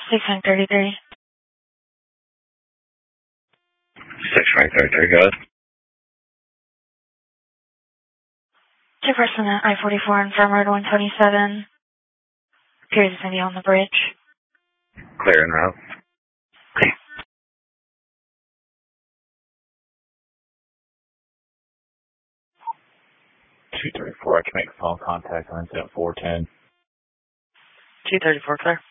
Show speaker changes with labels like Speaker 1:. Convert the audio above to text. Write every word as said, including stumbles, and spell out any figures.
Speaker 1: six nine thirty-three.
Speaker 2: six nine thirty-three, go ahead.
Speaker 1: Two person at I forty-four and Farm Road one twenty-seven. Appears to be on the bridge.
Speaker 2: Clear en route.
Speaker 1: Clear.
Speaker 3: two thirty-four, I can make phone contact on incident four ten.
Speaker 1: two thirty-four, clear.